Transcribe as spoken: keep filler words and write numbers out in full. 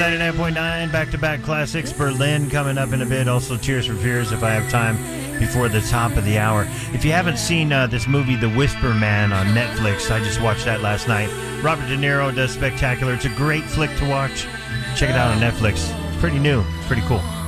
ninety-nine point nine, back-to-back classics. Berlin coming up in a bit. Also, Tears for Fears if I have time before the top of the hour. If you haven't seen uh, this movie, The Whisper Man, on Netflix, I just watched that last night. Robert De Niro does spectacular. It's a great flick to watch. Check it out on Netflix. It's pretty new. It's pretty cool.